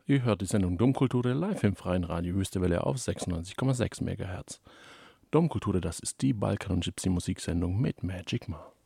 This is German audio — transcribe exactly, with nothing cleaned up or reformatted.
Ihr hört die Sendung Domkulture live im freien Radio Wüstewelle auf sechsundneunzig Komma sechs Megahertz. Domkulture, das ist die Balkan- und Gypsy-Musiksendung mit Magic Ma.